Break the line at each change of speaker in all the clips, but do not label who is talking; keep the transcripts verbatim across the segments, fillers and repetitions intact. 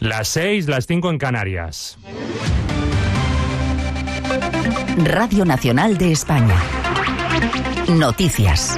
Las seis, las cinco en Canarias.
Radio Nacional de España. Noticias.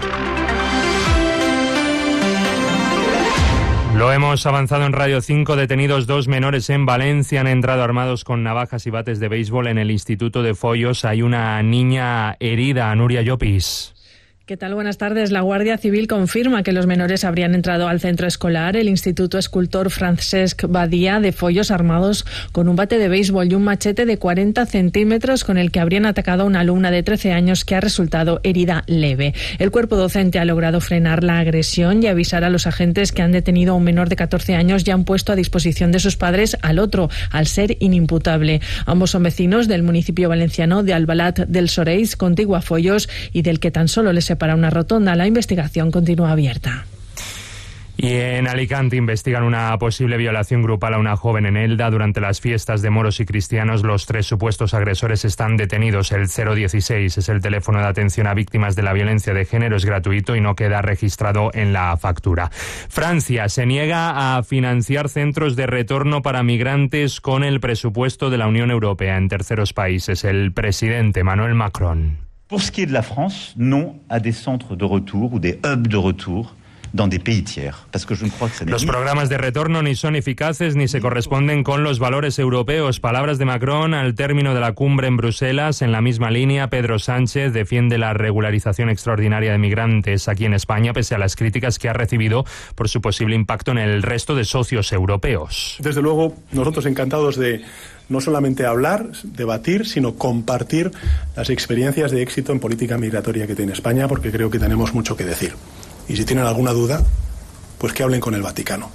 Lo hemos avanzado en Radio cinco. Detenidos dos menores en Valencia. Han entrado armados con navajas y bates de béisbol en el Instituto de Foios. Hay una niña herida. Nuria Llopis.
¿Qué tal? Buenas tardes. La Guardia Civil confirma que los menores habrían entrado al centro escolar, el Instituto Escultor Francesc Badia de Foios, armados con un bate de béisbol y un machete de cuarenta centímetros con el que habrían atacado a una alumna de trece años que ha resultado herida leve. El cuerpo docente ha logrado frenar la agresión y avisar a los agentes que han detenido a un menor de catorce años y han puesto a disposición de sus padres al otro, al ser inimputable. Ambos son vecinos del municipio valenciano de Albalat del Soreis, contiguo a Foios, y del que tan solo les para una rotonda. La investigación continúa abierta.
Y en Alicante investigan una posible violación grupal a una joven en Elda durante las fiestas de moros y cristianos. Los tres supuestos agresores están detenidos. El cero dieciséis es el teléfono de atención a víctimas de la violencia de género, es gratuito y no queda registrado en la factura. Francia se niega a financiar centros de retorno para migrantes con el presupuesto de la Unión Europea en terceros países. El presidente Emmanuel Macron.
Pour ce qui est de la France, non à des centres de retour ou des hubs de retour dans des pays tiers, parce que je ne crois que ça n'est
Los programas de retorno ni son eficaces ni se corresponden con los valores europeos. Palabras de Macron al término de la cumbre en Bruselas. En la misma línea, Pedro Sánchez defiende la regularización extraordinaria de migrantes aquí en España, pese a las críticas que ha recibido por su posible impacto en el resto de socios europeos.
Desde luego, nosotros encantados de no solamente hablar, debatir, sino compartir las experiencias de éxito en política migratoria que tiene España, porque creo que tenemos mucho que decir. Y si tienen alguna duda, pues que hablen con el Vaticano.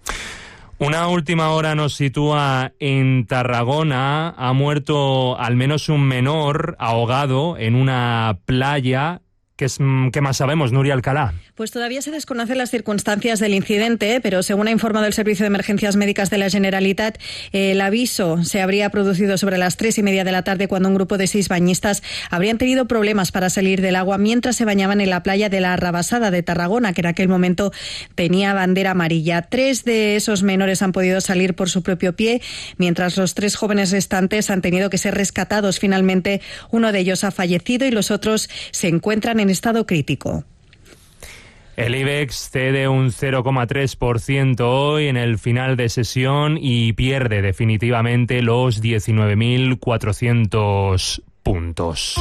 Una última hora nos sitúa en Tarragona. Ha muerto al menos un menor ahogado en una playa. ¿Qué, es, ¿Qué más sabemos, Nuria Alcalá?
Pues todavía se desconocen las circunstancias del incidente, pero según ha informado el Servicio de Emergencias Médicas de la Generalitat, el aviso se habría producido sobre las tres y media de la tarde cuando un grupo de seis bañistas habrían tenido problemas para salir del agua mientras se bañaban en la playa de la Rabasada de Tarragona, que en aquel momento tenía bandera amarilla. Tres de esos menores han podido salir por su propio pie, mientras los tres jóvenes restantes han tenido que ser rescatados. Finalmente, uno de ellos ha fallecido y los otros se encuentran en estado crítico.
El IBEX cede un cero coma tres por ciento hoy en el final de sesión y pierde definitivamente los diecinueve mil cuatrocientos puntos.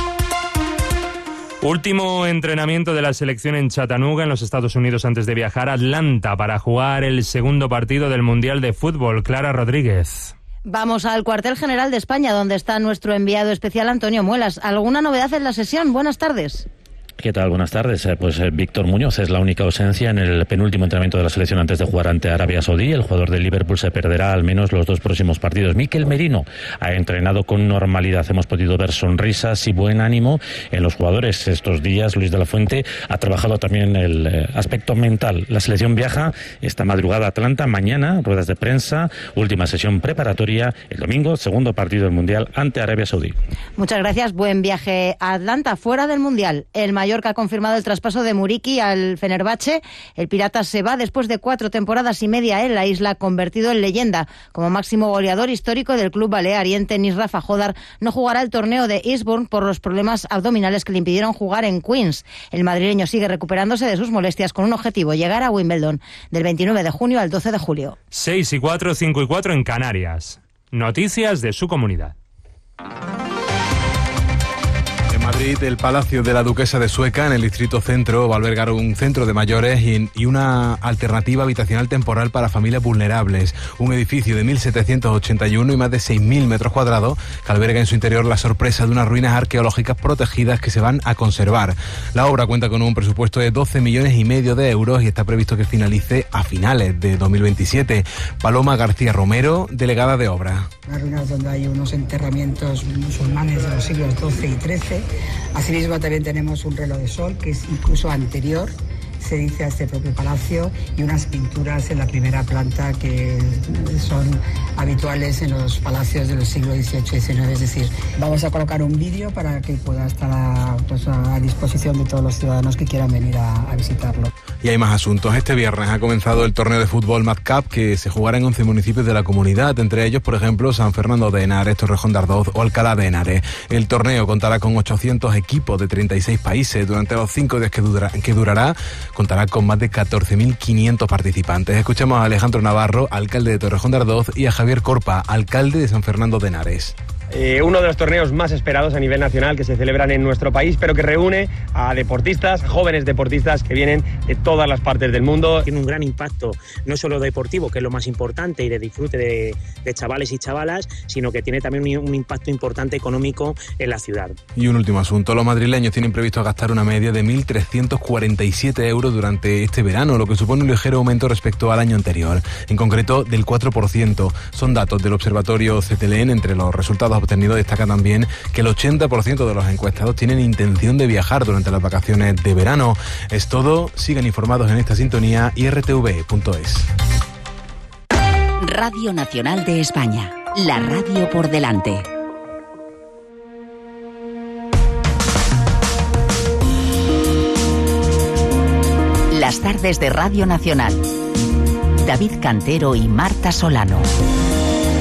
Último entrenamiento de la selección en Chattanooga, en los Estados Unidos, antes de viajar a Atlanta para jugar el segundo partido del Mundial de Fútbol. Clara Rodríguez.
Vamos al cuartel general de España, donde está nuestro enviado especial Antonio Muelas. ¿Alguna novedad en la sesión? Buenas tardes.
¿Qué tal? Buenas tardes. Pues eh, Víctor Muñoz es la única ausencia en el penúltimo entrenamiento de la selección antes de jugar ante Arabia Saudí. El jugador del Liverpool se perderá al menos los dos próximos partidos. Mikel Merino ha entrenado con normalidad. Hemos podido ver sonrisas y buen ánimo en los jugadores estos días. Luis de la Fuente ha trabajado también el eh, aspecto mental. La selección viaja esta madrugada a Atlanta. Mañana, ruedas de prensa, última sesión preparatoria. El domingo, segundo partido del Mundial ante Arabia Saudí.
Muchas gracias. Buen viaje a Atlanta. Fuera del Mundial, el mayor Mallorca ha confirmado el traspaso de Muriqi al Fenerbahce. El Pirata se va después de cuatro temporadas y media en la isla, convertido en leyenda como máximo goleador histórico del club balear, y en tenis Rafa Jodar no jugará el torneo de Eastbourne por los problemas abdominales que le impidieron jugar en Queens. El madrileño sigue recuperándose de sus molestias con un objetivo: llegar a Wimbledon del veintinueve de junio al doce de julio.
seis y cuatro, cinco y cuatro en Canarias. Noticias de su comunidad.
Madrid, el Palacio de la Duquesa de Sueca, en el distrito centro, va a albergar un centro de mayores y, y una alternativa habitacional temporal para familias vulnerables. Un edificio de mil setecientos ochenta y uno y más de seis mil metros cuadrados que alberga en su interior la sorpresa de unas ruinas arqueológicas protegidas que se van a conservar. La obra cuenta con un presupuesto de doce millones y medio de euros y está previsto que finalice a finales de dos mil veintisiete. Paloma García Romero, delegada de obra.
Unas ruinas donde hay unos enterramientos musulmanes de los siglos doce y trece. Asimismo también tenemos un reloj de sol que es incluso anterior se dice a este propio palacio, y unas pinturas en la primera planta que son habituales en los palacios de los siglos dieciocho y diecinueve. Es decir, vamos a colocar un vídeo para que pueda estar a, pues a disposición de todos los ciudadanos que quieran venir a, a visitarlo.
Y hay más asuntos. Este viernes ha comenzado el torneo de fútbol Mad Cup, que se jugará en once municipios de la comunidad, entre ellos, por ejemplo, San Fernando de Henares, Torrejón de Ardoz o Alcalá de Henares. El torneo contará con ochocientos equipos de treinta y seis países. Durante los cinco días que, dura, que durará, contará con más de catorce mil quinientos participantes. Escuchamos a Alejandro Navarro, alcalde de Torrejón de Ardoz, y a Javier Corpa, alcalde de San Fernando de Henares.
Eh, uno de los torneos más esperados a nivel nacional que se celebran en nuestro país, pero que reúne a deportistas, jóvenes deportistas que vienen de todas las partes del mundo.
Tiene un gran impacto, no solo deportivo, que es lo más importante y de disfrute de, de chavales y chavalas, sino que tiene también un, un impacto importante económico en la ciudad.
Y un último asunto, los madrileños tienen previsto gastar una media de mil trescientos cuarenta y siete euros durante este verano, lo que supone un ligero aumento respecto al año anterior, en concreto del cuatro por ciento. Son datos del Observatorio C T L N. Entre los resultados obtenido destaca también que el ochenta por ciento de los encuestados tienen intención de viajar durante las vacaciones de verano. Es todo, sigan informados en esta sintonía y r t v punto es.
Radio Nacional de España, la radio por delante. Las tardes de Radio Nacional. David Cantero y Marta Solano.